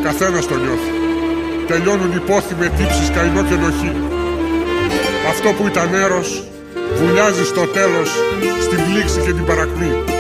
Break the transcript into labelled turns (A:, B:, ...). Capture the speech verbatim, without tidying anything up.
A: καθένας το νιώθει. Τελειώνουν οι πόθοι με τύψεις, καημό και ενοχή. Αυτό που ήταν έρος βουλιάζει στο τέλος στην πλήξη και την παρακμή.